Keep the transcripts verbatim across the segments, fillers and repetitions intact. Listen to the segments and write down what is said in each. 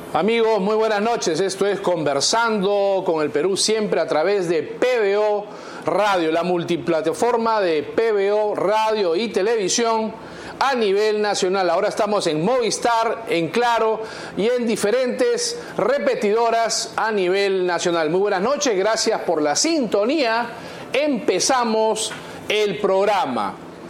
Amigos, muy buenas noches. Esto es Conversando con el Perú, siempre a través de P B O Radio, la multiplataforma de P B O Radio y Televisión a nivel nacional. Ahora estamos en Movistar, en Claro y en diferentes repetidoras a nivel nacional. Muy buenas noches, gracias por la sintonía. Empezamos el programa.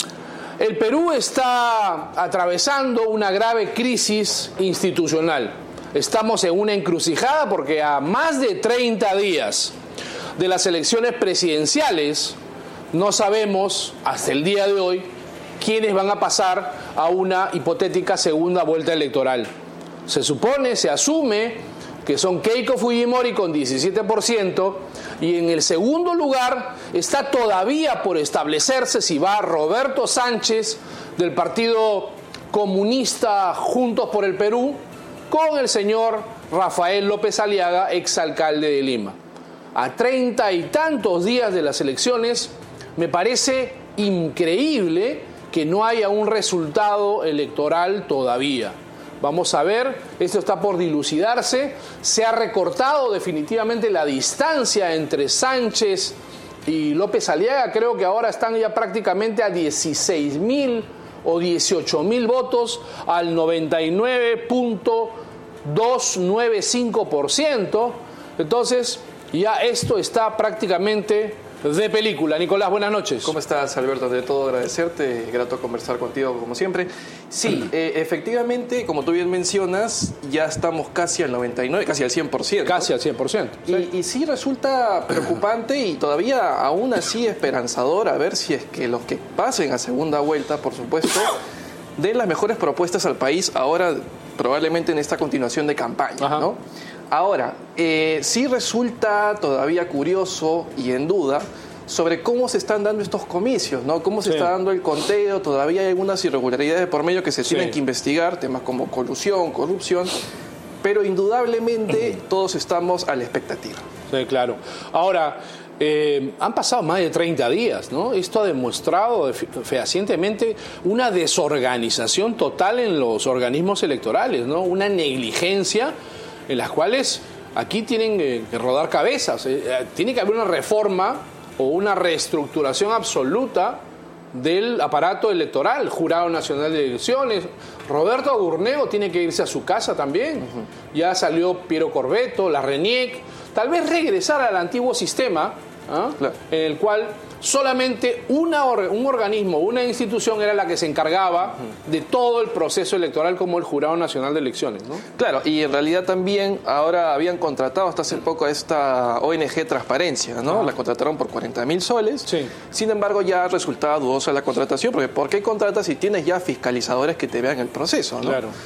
El Perú está atravesando una grave crisis institucional. Estamos en una encrucijada porque a más de treinta días de las elecciones presidenciales no sabemos hasta el día de hoy quiénes van a pasar a una hipotética segunda vuelta electoral. Se supone, se asume que son Keiko Fujimori con diecisiete por ciento y en el segundo lugar está todavía por establecerse si va Roberto Sánchez del Partido Comunista Juntos por el Perú con el señor Rafael López Aliaga, exalcalde de Lima. A treinta y tantos días de las elecciones, me parece increíble que no haya un resultado electoral todavía. Vamos a ver, esto está por dilucidarse. Se ha recortado definitivamente la distancia entre Sánchez y López Aliaga. Creo que ahora están ya prácticamente a dieciséis mil o dieciocho mil votos al noventa y nueve punto doscientos noventa y cinco por ciento. Entonces, ya esto está prácticamente de película. Nicolás, buenas noches. ¿Cómo estás, Alberto? De todo agradecerte, grato conversar contigo como siempre. Sí, eh, efectivamente, como tú bien mencionas, ya estamos casi al noventa y nueve, casi al cien por ciento. Casi al cien por ciento. Sí. Y, y sí resulta preocupante y todavía aún así esperanzador a ver si es que los que pasen a segunda vuelta, por supuesto, den las mejores propuestas al país ahora, probablemente en esta continuación de campaña, ¿no? Ahora, eh, sí resulta todavía curioso y en duda sobre cómo se están dando estos comicios, ¿no? Cómo se sí. está dando el conteo, todavía hay algunas irregularidades por medio que se sí. tienen que investigar, temas como colusión, corrupción, pero indudablemente todos estamos a la expectativa. Sí, claro. Ahora, eh, han pasado más de treinta días, ¿no? Esto ha demostrado fehacientemente una desorganización total en los organismos electorales, ¿no? Una negligencia en las cuales aquí tienen que rodar cabezas. Tiene que haber una reforma o una reestructuración absoluta del aparato electoral, Jurado Nacional de Elecciones. Roberto Agurnego tiene que irse a su casa también. Uh-huh. Ya salió Piero Corvetto, la RENIEC. Tal vez regresar al antiguo sistema, ¿eh? Claro. En el cual solamente una or- un organismo, una institución era la que se encargaba uh-huh. de todo el proceso electoral, como el Jurado Nacional de Elecciones, ¿no? Claro, y en realidad también ahora habían contratado hasta hace poco a esta O N G Transparencia, ¿no? Uh-huh. La contrataron por cuarenta mil soles. Sí. Sin embargo, ya resultaba dudosa la contratación, porque ¿por qué contratas si tienes ya fiscalizadores que te vean el proceso, ¿no? Claro.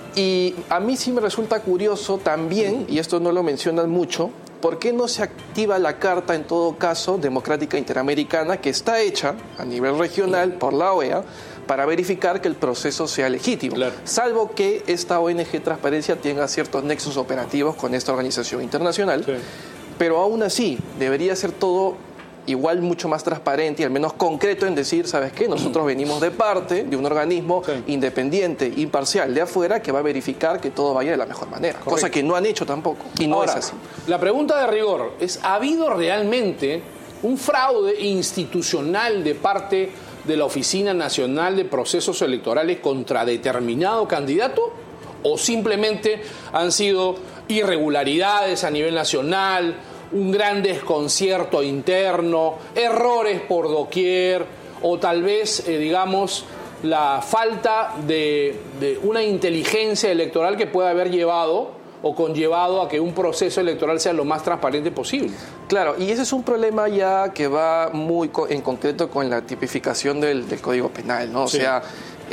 Y a mí sí me resulta curioso también, y esto no lo mencionan mucho, ¿por qué no se activa la Carta, en todo caso, Democrática Interamericana, que está hecha a nivel regional por la O E A, para verificar que el proceso sea legítimo? Claro. Salvo que esta O N G Transparencia tenga ciertos nexos operativos con esta organización internacional. Sí. Pero aún así, debería ser todo igual mucho más transparente y al menos concreto en decir, ¿sabes qué? Nosotros venimos de parte de un organismo sí. independiente, imparcial, de afuera, que va a verificar que todo vaya de la mejor manera. Correcto. Cosa que no han hecho tampoco, y no Ahora, es así. La pregunta de rigor es, ¿ha habido realmente un fraude institucional de parte de la Oficina Nacional de Procesos Electorales contra determinado candidato? ¿O simplemente han sido irregularidades a nivel nacional, un gran desconcierto interno, errores por doquier, o tal vez, eh, digamos, la falta de, de una inteligencia electoral que pueda haber llevado o conllevado a que un proceso electoral sea lo más transparente posible? Claro, y ese es un problema ya que va muy co- en concreto con la tipificación del, del Código Penal, ¿no? Sí. O sea,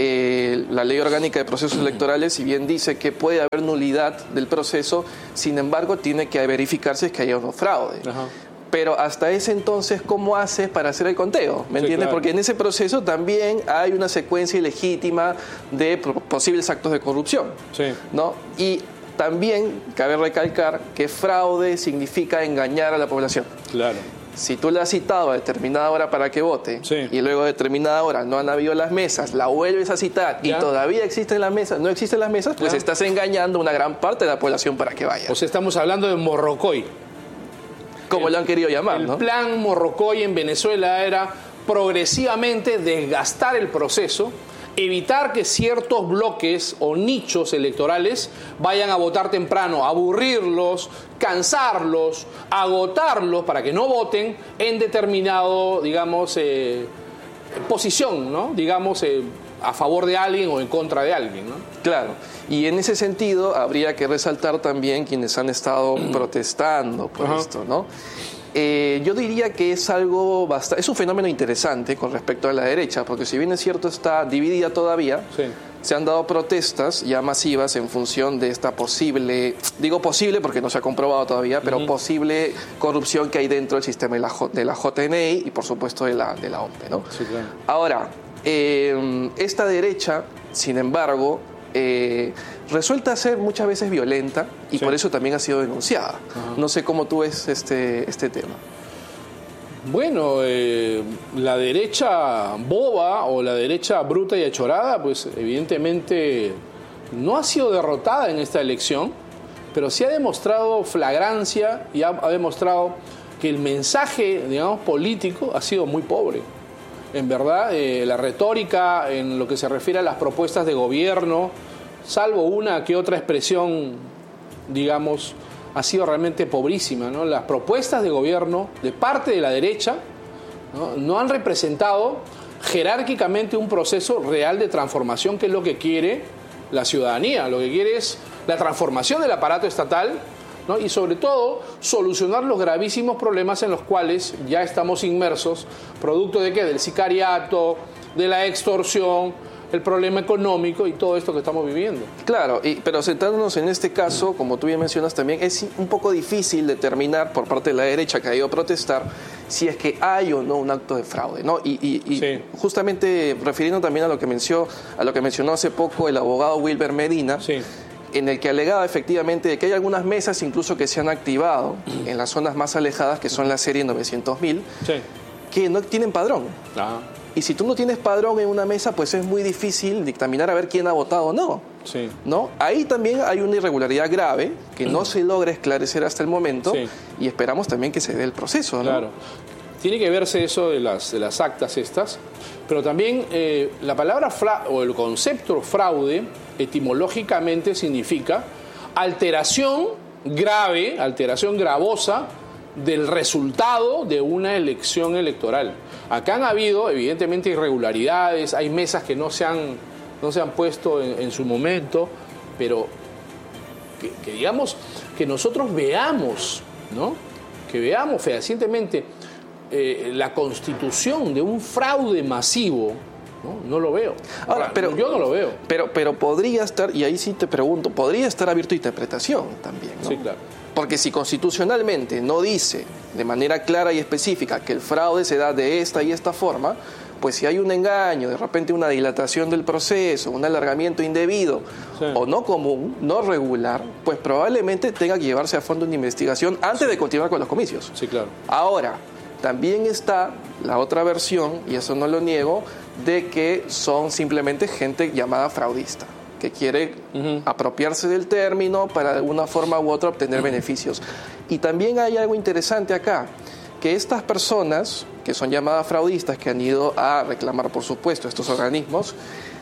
Eh, la Ley Orgánica de Procesos Electorales, si bien dice que puede haber nulidad del proceso, sin embargo tiene que verificarse que haya un fraude. Ajá. Pero hasta ese entonces, ¿cómo haces para hacer el conteo? ¿Me sí, entiendes? Claro. Porque en ese proceso también hay una secuencia ilegítima de posibles actos de corrupción, sí. ¿no? Y también cabe recalcar que fraude significa engañar a la población. Claro. si tú le has citado a determinada hora para que vote, sí, y luego a determinada hora no han habido las mesas, la vuelves a citar ¿ya? Y todavía existen las mesas, no existen las mesas, pues ¿ya? Estás engañando a una gran parte de la población para que vaya. O sea, estamos hablando de Morrocoy. Como el, lo han querido llamar, el ¿no? El plan Morrocoy en Venezuela era progresivamente desgastar el proceso, evitar que ciertos bloques o nichos electorales vayan a votar temprano, aburrirlos, cansarlos, agotarlos para que no voten en determinado, digamos, eh, posición, ¿no? Digamos, eh, a favor de alguien o en contra de alguien, ¿no? Claro, y en ese sentido habría que resaltar también quienes han estado protestando por uh-huh. esto, ¿no? Eh, yo diría que es algo bastante, es un fenómeno interesante con respecto a la derecha, porque si bien es cierto está dividida todavía, sí, se han dado protestas ya masivas en función de esta posible, digo posible porque no se ha comprobado todavía, pero uh-huh. posible corrupción que hay dentro del sistema de la, J, de la J N I y por supuesto de la, de la O M P, ¿no? Sí, claro. Ahora, eh, esta derecha, sin embargo, eh, resulta ser muchas veces violenta y sí, por eso también ha sido denunciada. Ajá. No sé cómo tú ves este, este tema. Bueno, eh, la derecha boba o la derecha bruta y achorada, pues evidentemente no ha sido derrotada en esta elección, pero sí ha demostrado flagrancia y ha, ha demostrado que el mensaje, digamos, político ha sido muy pobre. En verdad, eh, la retórica en lo que se refiere a las propuestas de gobierno, salvo una que otra expresión, digamos, ha sido realmente pobrísima, ¿no? Las propuestas de gobierno de parte de la derecha, ¿no? no han representado jerárquicamente un proceso real de transformación, que es lo que quiere la ciudadanía. Lo que quiere es la transformación del aparato estatal, ¿no? Y sobre todo solucionar los gravísimos problemas en los cuales ya estamos inmersos, producto de qué, del sicariato, de la extorsión, el problema económico y todo esto que estamos viviendo. Claro, y, pero centrándonos en este caso, como tú bien mencionas también, es un poco difícil determinar por parte de la derecha que ha ido a protestar si es que hay o no un acto de fraude, ¿no? Y, y, y sí, justamente refiriendo también a lo que mencionó, a lo que mencionó hace poco el abogado Wilber Medina, sí, en el que alegaba efectivamente de que hay algunas mesas incluso que se han activado en las zonas más alejadas, que son la serie novecientos mil, sí, que no tienen padrón. Ajá. Y si tú no tienes padrón en una mesa, pues es muy difícil dictaminar a ver quién ha votado o no. Sí. ¿No? Ahí también hay una irregularidad grave que no se logra esclarecer hasta el momento, sí, y esperamos también que se dé el proceso, ¿no? Claro. Tiene que verse eso de las, de las actas estas, pero también eh, la palabra fra o el concepto fraude etimológicamente significa alteración grave, alteración gravosa del resultado de una elección electoral. Acá han habido evidentemente irregularidades, hay mesas que no se han, no se han puesto en, en su momento, pero que, que digamos que nosotros veamos, ¿no? Que veamos fehacientemente eh, la constitución de un fraude masivo. No, no lo veo. Ahora, Ahora, pero yo no lo veo. Pero, pero podría estar, y ahí sí te pregunto, podría estar abierto a interpretación también, ¿no? Sí, claro. Porque si constitucionalmente no dice de manera clara y específica que el fraude se da de esta y esta forma, pues si hay un engaño, de repente una dilatación del proceso, un alargamiento indebido, sí, o no común, no regular, pues probablemente tenga que llevarse a fondo una investigación antes sí, de continuar con los comicios. Sí, claro. Ahora, también está la otra versión, y eso no lo niego, de que son simplemente gente llamada fraudista, que quiere uh-huh. apropiarse del término para de una forma u otra obtener uh-huh. beneficios. Y también hay algo interesante acá, que estas personas, que son llamadas fraudistas, que han ido a reclamar, por supuesto, estos organismos,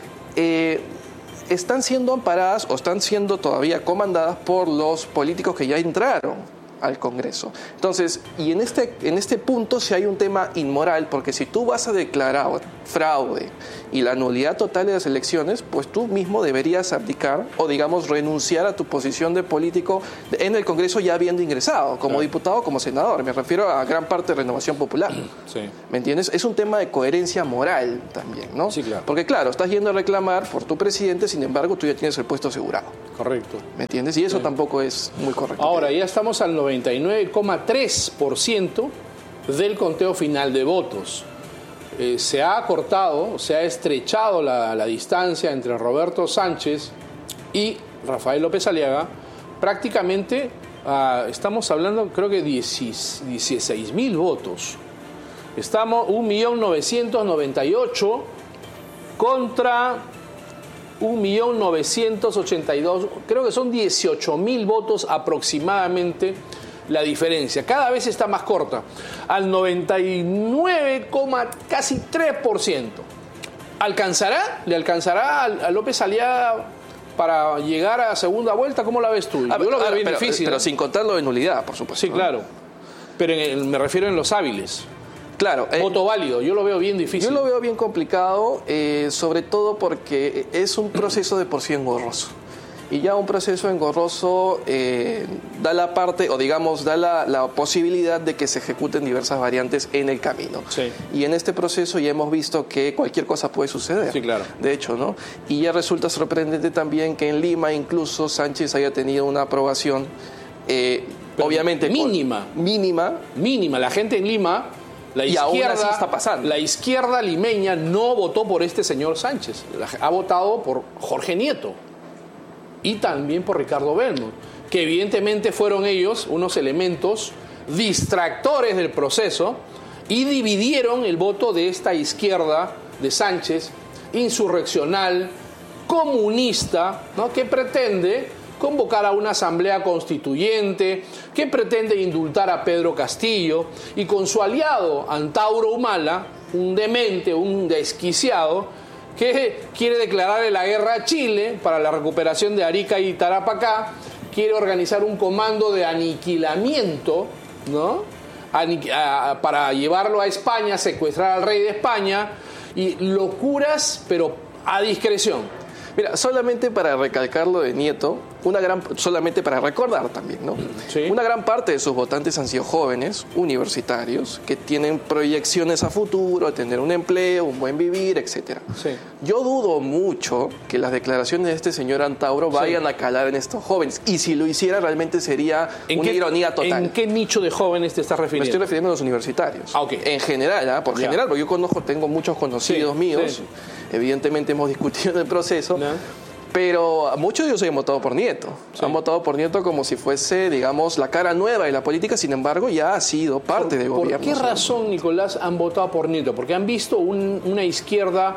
eh, están siendo amparadas o están siendo todavía comandadas por los políticos que ya entraron al Congreso. Entonces, y en este, en este punto sí hay un tema inmoral, porque si tú vas a declarar fraude y la nulidad total de las elecciones, pues tú mismo deberías abdicar o, digamos, renunciar a tu posición de político en el Congreso ya habiendo ingresado, como claro. diputado, como senador. Me refiero a gran parte de Renovación Popular. Sí. ¿Me entiendes? Es un tema de coherencia moral también, ¿no? Sí, claro. Porque, claro, estás yendo a reclamar por tu presidente, sin embargo, tú ya tienes el puesto asegurado. Correcto. ¿Me entiendes? Y eso sí. tampoco es muy correcto. Ahora, ya estamos al noventa y nueve coma tres por ciento del conteo final de votos. Eh, se ha acortado, se ha estrechado la, la distancia entre Roberto Sánchez y Rafael López Aliaga prácticamente Uh, estamos hablando, creo que dieciséis mil votos. Estamos un millón novecientos noventa y ocho contra un millón novecientos ochenta y dos. Creo que son dieciocho mil votos aproximadamente la diferencia. Cada vez está más corta. Al noventa y nueve, casi tres por ciento. ¿Alcanzará? ¿Le alcanzará a López Aliaga para llegar a segunda vuelta? ¿Cómo la ves tú? Ah, Yo lo veo bien pero, difícil. Pero ¿no? sin contarlo de nulidad, por supuesto. Sí, claro. Pero en el, me refiero en los hábiles. Claro. Eh, Voto válido, yo lo veo bien difícil. Yo lo veo bien complicado, eh, sobre todo porque es un proceso de por sí engorroso. Y ya un proceso engorroso eh, da la parte, o digamos, da la, la posibilidad de que se ejecuten diversas variantes en el camino. Sí. Y en este proceso ya hemos visto que cualquier cosa puede suceder. Sí, claro. De hecho, ¿no? Y ya resulta sorprendente también que en Lima incluso Sánchez haya tenido una aprobación, eh, obviamente... Mínima. Con, mínima. Mínima. La gente en Lima... La y aún izquierda, así está pasando. La izquierda limeña no votó por este señor Sánchez, ha votado por Jorge Nieto y también por Ricardo Belmont, que evidentemente fueron ellos unos elementos distractores del proceso y dividieron el voto de esta izquierda de Sánchez, insurreccional, comunista, ¿no? Que pretende convocar a una asamblea constituyente, que pretende indultar a Pedro Castillo, y con su aliado Antauro Humala, un demente, un desquiciado, que quiere declararle la guerra a Chile para la recuperación de Arica y Tarapacá, quiere organizar un comando de aniquilamiento, ¿no? Aniqu- a, para llevarlo a España, secuestrar al rey de España, y locuras, pero a discreción. Mira, solamente para recalcar lo de Nieto, una gran, solamente para recordar también, ¿no? Sí. Una gran parte de sus votantes han sido jóvenes, universitarios, que tienen proyecciones a futuro, tener un empleo, un buen vivir, etcétera. Sí. Yo dudo mucho que las declaraciones de este señor Antauro vayan sí. a calar en estos jóvenes. Y si lo hiciera, realmente sería una qué, ironía total. ¿En qué nicho de jóvenes te estás refiriendo? Me estoy refiriendo a los universitarios. Ah, okay. En general, ¿eh? Por ya. general, porque yo conozco, tengo muchos conocidos sí, míos. Sí. Evidentemente hemos discutido en el proceso. No. Pero muchos de ellos han votado por Nieto. Sí. Han votado por Nieto como si fuese, digamos, la cara nueva de la política. Sin embargo, ya ha sido parte del gobierno. ¿Por qué razón, Nicolás, han votado por Nieto? Porque han visto un, una izquierda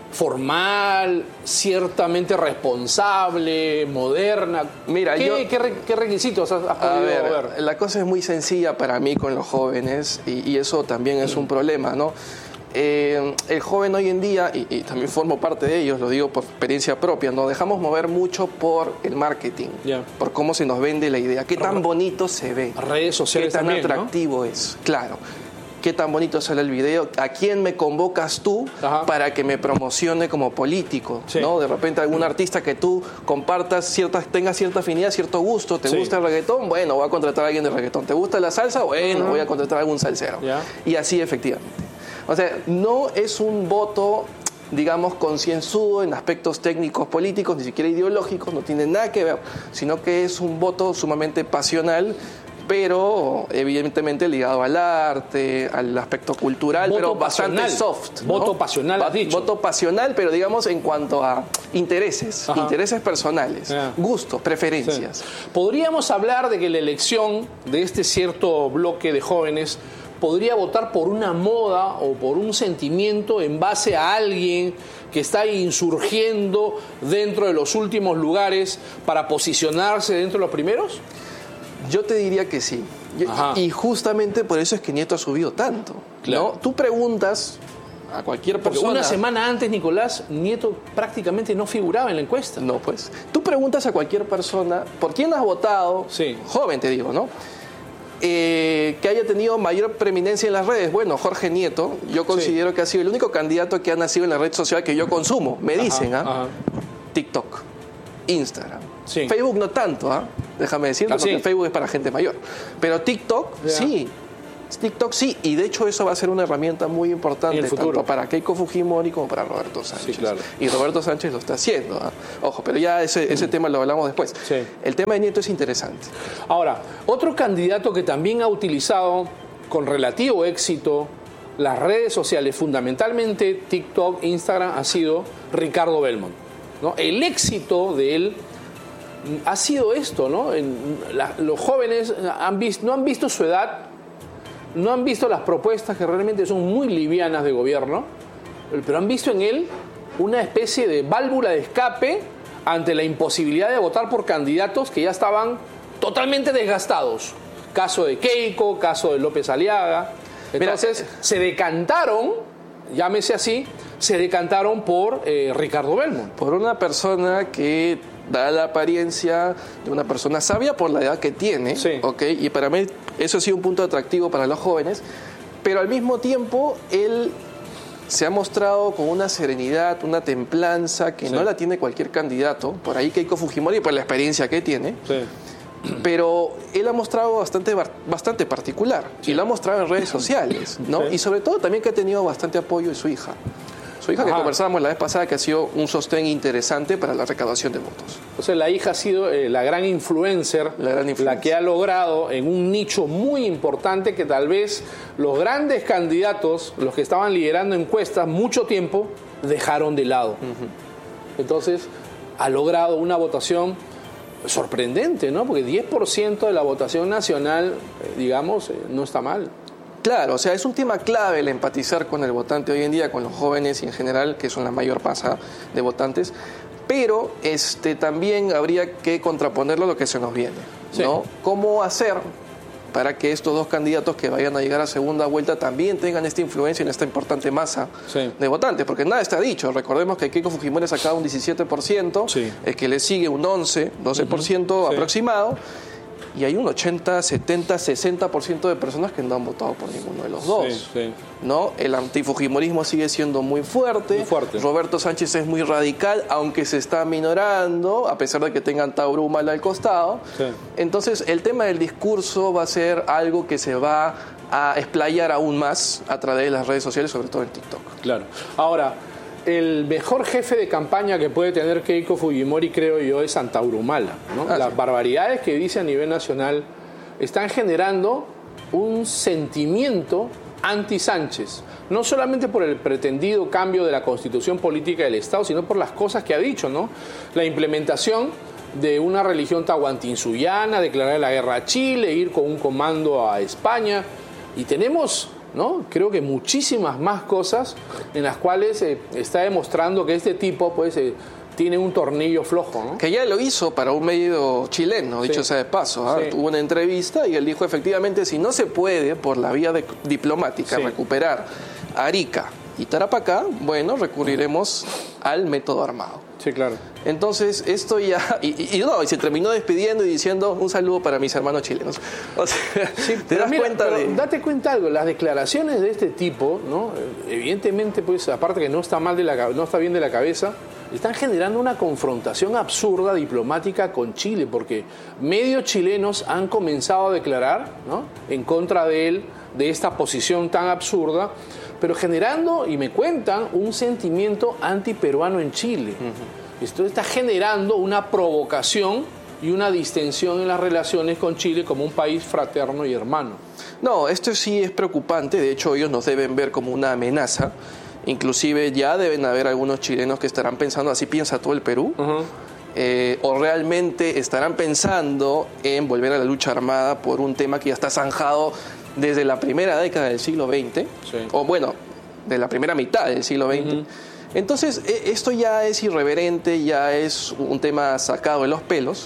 formal, ciertamente responsable, moderna. Mira, ¿Qué, yo, ¿qué, qué requisitos has, has podido a ver, ver? La cosa es muy sencilla para mí con los jóvenes y, y eso también es un problema, ¿no? Eh, el joven hoy en día, y, y también formo parte de ellos, lo digo por experiencia propia, nos dejamos mover mucho por el marketing, yeah. por cómo se nos vende la idea, qué tan bonito se ve, redes sociales qué tan también, atractivo ¿no? es, claro, qué tan bonito sale el video, a quién me convocas tú Ajá. para que me promocione como político, sí. ¿no? De repente algún artista que tú compartas, ciertas, tengas cierta afinidad, cierto gusto, te sí. gusta el reggaetón, bueno, voy a contratar a alguien de reggaetón, te gusta la salsa, bueno, uh-huh. voy a contratar a algún salsero, yeah. y así efectivamente. O sea, no es un voto, digamos, concienzudo en aspectos técnicos políticos, ni siquiera ideológicos, no tiene nada que ver, sino que es un voto sumamente pasional, pero evidentemente ligado al arte, al aspecto cultural, voto pero bastante pasional. soft, ¿no? Voto pasional, has dicho. Voto pasional, pero digamos en cuanto a intereses, Ajá. intereses personales, yeah. gustos, preferencias. Sí. Podríamos hablar de que la elección de este cierto bloque de jóvenes podría votar por una moda o por un sentimiento en base a alguien que está insurgiendo dentro de los últimos lugares para posicionarse dentro de los primeros? Yo te diría que sí. Ajá. Y justamente por eso es que Nieto ha subido tanto. Claro. ¿No? Tú preguntas a cualquier persona... Porque una semana antes, Nicolás, Nieto prácticamente no figuraba en la encuesta. No, pues. Tú preguntas a cualquier persona, ¿por quién has votado? Sí. Joven, te digo, ¿no? Eh, que haya tenido mayor preeminencia en las redes. Bueno, Jorge Nieto, yo considero sí. que ha sido el único candidato que ha nacido en la red social que yo consumo. Me ajá, dicen, ¿ah? TikTok, Instagram. Sí. Facebook no tanto, ¿ah? Déjame decirlo, porque sí. Facebook es para gente mayor. Pero TikTok, yeah. sí. TikTok sí, y de hecho eso va a ser una herramienta muy importante tanto para Keiko Fujimori como para Roberto Sánchez. Sí, claro. Y Roberto Sánchez lo está haciendo. ¿eh? Ojo, pero ya ese, ese tema lo hablamos después. Sí. El tema de Nieto es interesante. Ahora, otro candidato que también ha utilizado con relativo éxito las redes sociales, fundamentalmente TikTok, Instagram, ha sido Ricardo Belmont, ¿no? El éxito de él ha sido esto, ¿no? En la, los jóvenes han visto, no han visto su edad, no han visto las propuestas que realmente son muy livianas de gobierno, pero han visto en él una especie de válvula de escape ante la imposibilidad de votar por candidatos que ya estaban totalmente desgastados. Caso de Keiko, caso de López Aliaga. Entonces Mira, se decantaron, llámese así, se decantaron por eh, Ricardo Belmont. Por una persona que da la apariencia de una persona sabia por la edad que tiene, sí. ¿Okay? Y para mí eso ha sido un punto atractivo para los jóvenes, pero al mismo tiempo él se ha mostrado con una serenidad, una templanza que sí. no la tiene cualquier candidato, por ahí Keiko Fujimori por la experiencia que tiene, sí. pero él ha mostrado bastante, bastante particular sí. y lo ha mostrado en redes sociales, ¿no? Sí. Y sobre todo también que ha tenido bastante apoyo de su hija. Su hija, Ajá. que conversábamos la vez pasada, que ha sido un sostén interesante para la recaudación de votos. O sea, la hija ha sido eh, la gran influencer, la, gran influencer, la que ha logrado en un nicho muy importante que tal vez los grandes candidatos, los que estaban liderando encuestas mucho tiempo, dejaron de lado. Uh-huh. Entonces, ha logrado una votación sorprendente, ¿no? Porque diez por ciento de la votación nacional, eh, digamos, eh, no está mal. Claro, o sea, es un tema clave el empatizar con el votante hoy en día, con los jóvenes y en general, que son la mayor masa de votantes, pero este, también habría que contraponerlo a lo que se nos viene, ¿no? Sí. ¿Cómo hacer para que estos dos candidatos que vayan a llegar a segunda vuelta también tengan esta influencia en esta importante masa sí. de votantes? Porque nada está dicho. Recordemos que Keiko Fujimori ha sacado un diecisiete por ciento, sí. el que le sigue un once, doce por ciento uh-huh. aproximado, sí. y hay un ochenta, setenta, sesenta por ciento de personas que no han votado por ninguno de los dos. Sí, sí. ¿No? El antifujimorismo sigue siendo muy fuerte. muy fuerte. Roberto Sánchez es muy radical, aunque se está minorando, a pesar de que tengan Tauro mal al costado. Sí. Entonces, el tema del discurso va a ser algo que se va a explayar aún más a través de las redes sociales, sobre todo en TikTok. Claro. Ahora, el mejor jefe de campaña que puede tener Keiko Fujimori, creo yo, es Antauro Humala, ¿no? Ah, Las sí. barbaridades que dice a nivel nacional están generando un sentimiento anti-Sánchez, no solamente por el pretendido cambio de la constitución política del Estado, sino por las cosas que ha dicho, ¿no? La implementación de una religión tahuantinsuyana, declarar la guerra a Chile, ir con un comando a España, y tenemos, ¿no? Creo que muchísimas más cosas en las cuales eh, está demostrando que este tipo pues eh, tiene un tornillo flojo, ¿no? Que ya lo hizo para un medio chileno, dicho sí. sea de paso. ¿eh? Sí. Tuvo una entrevista y él dijo, efectivamente, si no se puede por la vía de, diplomática sí. recuperar Arica y Tarapacá, bueno, recurriremos al método armado. Sí, claro. Entonces, esto ya... Y, y, y no, y se terminó despidiendo y diciendo un saludo para mis hermanos chilenos. O sea, sí, te das mira, cuenta de... Date cuenta algo, las declaraciones de este tipo, ¿no? Evidentemente, pues, aparte que no está mal de la, no está bien de la cabeza, están generando una confrontación absurda diplomática con Chile, porque medios chilenos han comenzado a declarar, ¿no?, en contra de él, de esta posición tan absurda, pero generando, y me cuentan, un sentimiento antiperuano en Chile. Uh-huh. Esto está generando una provocación y una distensión en las relaciones con Chile como un país fraterno y hermano. No, esto sí es preocupante. De hecho, ellos nos deben ver como una amenaza. Inclusive ya deben haber algunos chilenos que estarán pensando, así piensa todo el Perú. Uh-huh. Eh, o realmente estarán pensando en volver a la lucha armada por un tema que ya está zanjado desde la primera década del siglo veinte, sí. o bueno, de la primera mitad del siglo veinte. Uh-huh. Entonces, esto ya es irreverente, ya es un tema sacado de los pelos,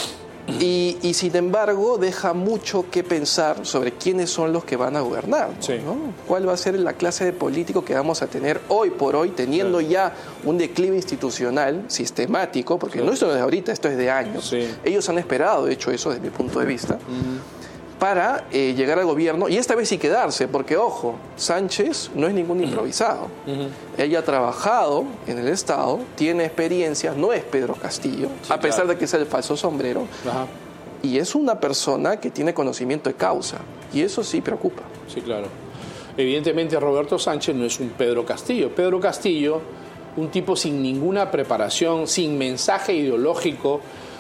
y, y sin embargo deja mucho que pensar sobre quiénes son los que van a gobernar, ¿no? Sí. ¿no? ¿Cuál va a ser la clase de político que vamos a tener hoy por hoy, teniendo sí. ya un declive institucional sistemático, porque sí. no esto es de ahorita, esto es de años. Sí. Ellos han esperado, de hecho, eso desde mi punto de vista, uh-huh. para eh, llegar al gobierno, y esta vez sí quedarse, porque, ojo, Sánchez no es ningún improvisado. Uh-huh. Él ya ha trabajado en el Estado, tiene experiencia, no es Pedro Castillo, sí, a pesar claro. de que es el falso sombrero, uh-huh. y es una persona que tiene conocimiento de causa, y eso sí preocupa. Sí, claro. Evidentemente Roberto Sánchez no es un Pedro Castillo. Pedro Castillo, un tipo sin ninguna preparación, sin mensaje ideológico,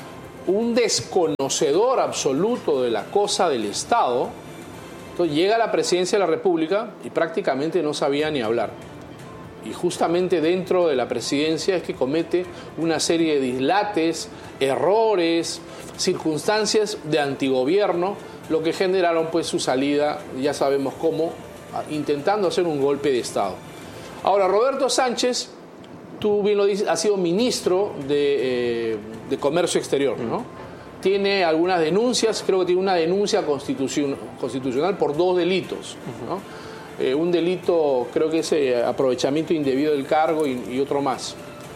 un desconocedor absoluto de la cosa del Estado. Entonces llega a la presidencia de la República y prácticamente no sabía ni hablar. y justamente dentro de la presidencia es que comete una serie de dislates, errores, circunstancias de antigobierno, lo que generaron pues su salida, ya sabemos cómo, intentando hacer un golpe de Estado. Ahora, Roberto Sánchez, tú bien lo dices, ha sido ministro de, eh, de Comercio Exterior, ¿no? Tiene algunas denuncias, creo que tiene una denuncia constitucion- constitucional por dos delitos, ¿no? Eh, un delito, creo que es eh, aprovechamiento indebido del cargo y, y otro más.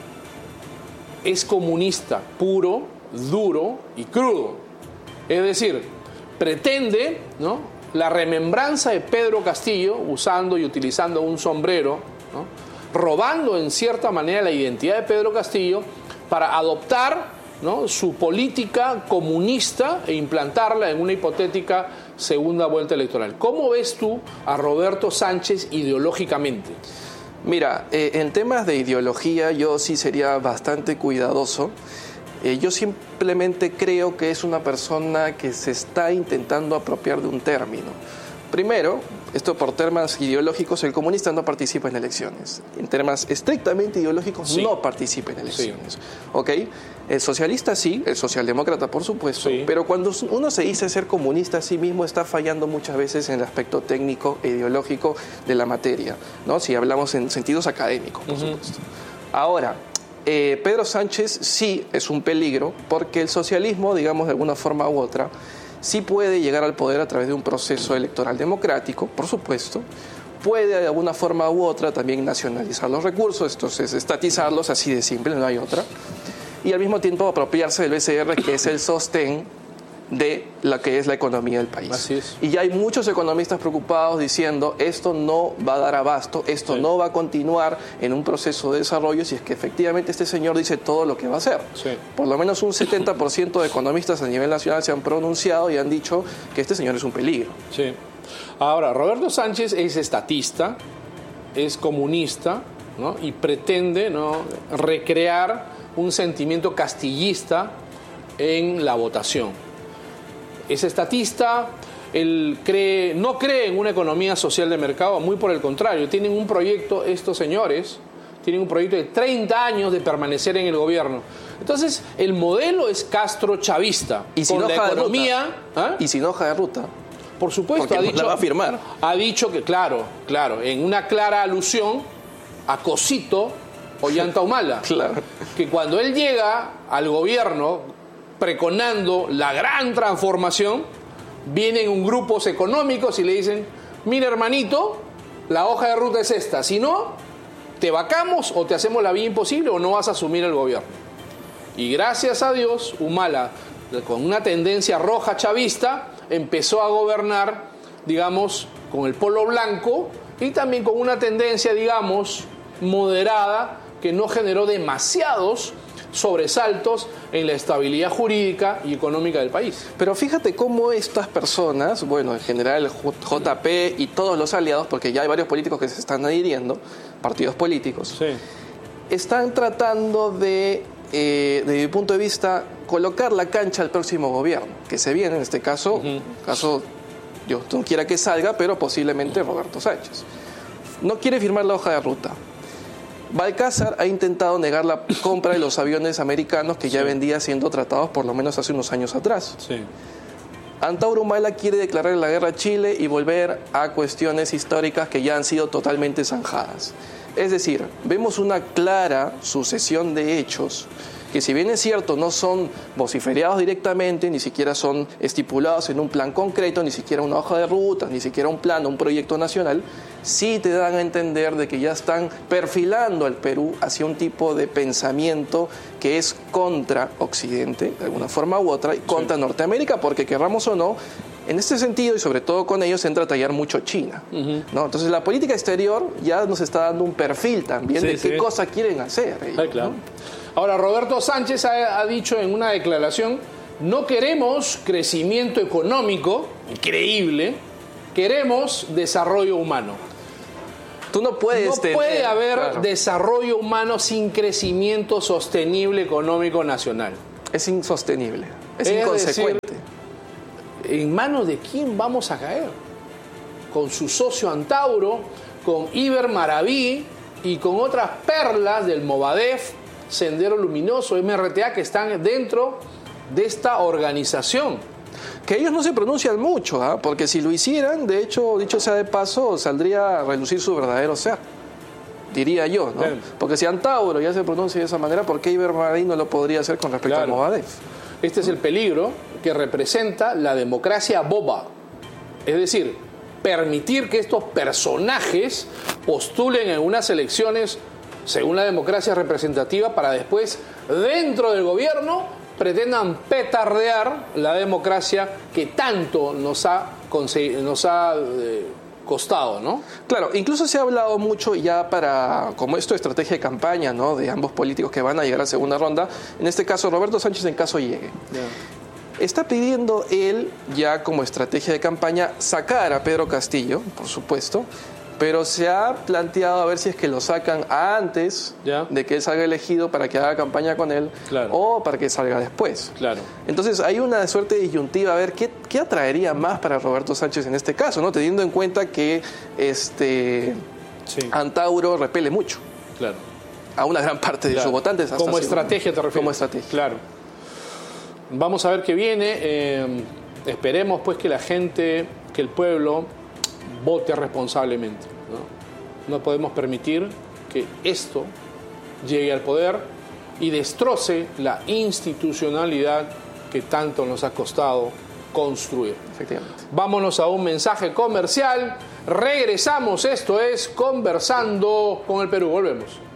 Es comunista, puro, duro y crudo. Es decir, pretende, ¿no?, la remembranza de Pedro Castillo, usando y utilizando un sombrero, ¿no?, robando en cierta manera la identidad de Pedro Castillo para adoptar, ¿no?, su política comunista e implantarla en una hipotética segunda vuelta electoral. ¿Cómo ves tú a Roberto Sánchez ideológicamente? Mira, eh, en temas de ideología yo sí sería bastante cuidadoso. Eh, yo simplemente creo que es una persona que se está intentando apropiar de un término. Primero, esto por temas ideológicos, el comunista no participa en elecciones. En temas estrictamente ideológicos, sí, no participa en elecciones. Sí. ¿Ok? El socialista sí, el socialdemócrata por supuesto, sí, pero cuando uno se dice ser comunista a sí mismo está fallando muchas veces en el aspecto técnico e ideológico de la materia, ¿no? Si hablamos en sentidos académicos, por uh-huh. supuesto. Ahora, eh, Pedro Sánchez sí es un peligro porque el socialismo, digamos de alguna forma u otra, sí puede llegar al poder a través de un proceso electoral democrático, por supuesto. Puede de alguna forma u otra también nacionalizar los recursos, entonces estatizarlos, así de simple, no hay otra. Y al mismo tiempo apropiarse del B C R, que es el sostén de la que es la economía del país. Así es. Y ya hay muchos economistas preocupados diciendo esto no va a dar abasto, esto sí. no va a continuar en un proceso de desarrollo si es que efectivamente este señor dice todo lo que va a hacer. Sí. Por lo menos un setenta por ciento de economistas a nivel nacional se han pronunciado y han dicho que este señor es un peligro. Sí. Ahora, Roberto Sánchez es estatista, es comunista, ¿no?, y pretende, ¿no?, recrear un sentimiento castillista en la votación. Es estatista, él cree, no cree en una economía social de mercado, muy por el contrario, tienen un proyecto, estos señores, tienen un proyecto de treinta años de permanecer en el gobierno. Entonces, el modelo es Castro-chavista. Y sin con hoja la de economía, ruta. ¿eh? Y sin hoja de ruta. Por supuesto, porque ha dicho, la va a firmar. Ha dicho que, claro, claro, en una clara alusión a Cosito Ollanta Humala, claro, que cuando él llega al gobierno pregonando la gran transformación, vienen grupos económicos y le dicen: mira, hermanito, la hoja de ruta es esta, si no, te vacamos o te hacemos la vida imposible o no vas a asumir el gobierno. Y gracias a Dios, Humala, con una tendencia roja chavista, empezó a gobernar, digamos, con el polo blanco y también con una tendencia, digamos, moderada, que no generó demasiados sobresaltos en la estabilidad jurídica y económica del país. Pero fíjate cómo estas personas, bueno, en general J P y todos los aliados, porque ya hay varios políticos que se están adhiriendo, partidos políticos, sí, están tratando de, eh, desde mi punto de vista, colocar la cancha al próximo gobierno, que se viene en este caso, uh-huh. caso yo no quiera que salga, pero posiblemente Roberto Sánchez. No quiere firmar la hoja de ruta. Balcázar ha intentado negar la compra de los aviones americanos que ya sí. vendía siendo tratados por lo menos hace unos años atrás. Sí. Antauro Humala quiere declarar la guerra a Chile y volver a cuestiones históricas que ya han sido totalmente zanjadas. Es decir, vemos una clara sucesión de hechos que, si bien es cierto, no son vociferados directamente, ni siquiera son estipulados en un plan concreto, ni siquiera una hoja de ruta, ni siquiera un plan o un proyecto nacional, sí te dan a entender de que ya están perfilando al Perú hacia un tipo de pensamiento que es contra Occidente, de alguna forma u otra, y contra sí. Norteamérica, porque querramos o no, en este sentido, y sobre todo con ellos, entra a tallar mucho China, uh-huh. ¿no? Entonces la política exterior ya nos está dando un perfil también sí, de sí. qué cosa quieren hacer ellos, sí, claro. ¿no? Ahora, Roberto Sánchez ha, ha dicho en una declaración: no queremos crecimiento económico, increíble, queremos desarrollo humano. Tú no puedes No tener, puede haber claro. desarrollo humano sin crecimiento sostenible económico nacional. Es insostenible, es, es inconsecuente. Decir, ¿en manos de quién vamos a caer? Con su socio Antauro, con Iber Maraví, y con otras perlas del Movadef, Sendero Luminoso, M R T A, que están dentro de esta organización. Que ellos no se pronuncian mucho, ¿eh? Porque si lo hicieran, de hecho, dicho sea de paso, saldría a relucir su verdadero ser, diría yo, ¿no? Bien. Porque si Antauro ya se pronuncia de esa manera, ¿por qué Ibermarín no lo podría hacer con respecto claro. al Movadef? Este es el peligro que representa la democracia boba. Es decir, permitir que estos personajes postulen en unas elecciones según la democracia representativa para después, dentro del gobierno, pretendan petardear la democracia que tanto nos ha, nos ha eh, costado, ¿no? Claro, incluso se ha hablado mucho ya para, como esto de estrategia de campaña, ¿no?, de ambos políticos que van a llegar a segunda ronda, en este caso Roberto Sánchez en caso llegue. Yeah. Está pidiendo él, ya como estrategia de campaña, sacar a Pedro Castillo, por supuesto, pero se ha planteado a ver si es que lo sacan antes ¿Ya? de que él salga elegido para que haga campaña con él claro. o para que salga después. Claro. Entonces hay una suerte de disyuntiva a ver qué, qué atraería más para Roberto Sánchez en este caso, ¿no? Teniendo en cuenta que este sí. Antauro repele mucho. Claro. A una gran parte de claro. sus votantes. Hasta como estrategia te refieres. Como estrategia. Claro. Vamos a ver qué viene. Eh, esperemos pues que la gente, que el pueblo vote responsablemente, ¿no? No podemos permitir que esto llegue al poder y destroce la institucionalidad que tanto nos ha costado construir. Efectivamente. Vámonos a un mensaje comercial. Regresamos. Esto es Conversando con el Perú. Volvemos.